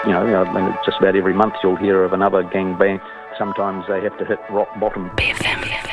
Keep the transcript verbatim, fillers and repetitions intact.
you know, I mean, just about every month you'll hear of another gang bang. Sometimes they have to hit rock bottom. B F M.